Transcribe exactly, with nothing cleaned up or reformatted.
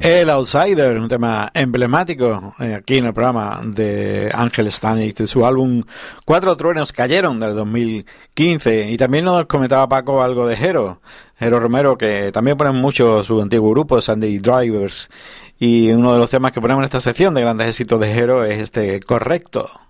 El Outsider, un tema emblemático eh, aquí en el programa de Ángel Stanek, de su álbum Cuatro Truenos Cayeron del dos mil quince. Y también nos comentaba Paco algo de Jero, Jero Romero, que también ponen mucho su antiguo grupo, Sunday Drivers. Y uno de los temas que ponemos en esta sección de grandes éxitos de Jero es este Correcto.